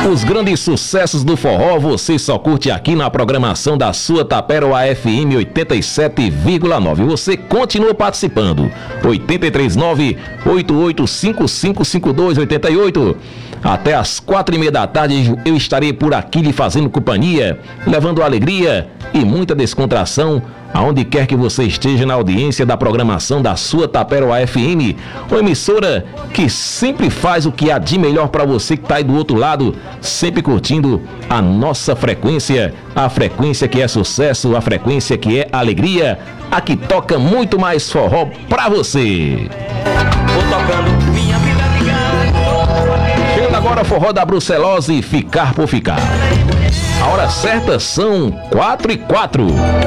Os grandes sucessos do forró você só curte aqui na programação da sua Tapera FM 87,9. Você continua participando. 839-88555288. Até às 4h30 da tarde eu estarei por aqui lhe fazendo companhia, levando alegria e muita descontração aonde quer que você esteja na audiência da programação da sua Tapera FM, uma emissora que sempre faz o que há de melhor para você que está aí do outro lado, sempre curtindo a nossa frequência, a frequência que é sucesso, a frequência que é alegria, a que toca muito mais forró para você. Vou tocando minha vida ligada. Chegando agora forró da Brucelose, Ficar por Ficar. A hora certa são 4h04.